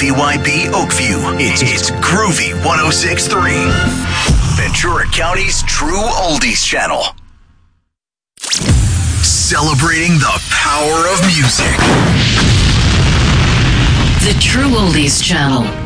KVYB Oakview. It's Groovy 106.3. Ventura County's True Oldies Channel. Celebrating the power of music. The True Oldies Channel.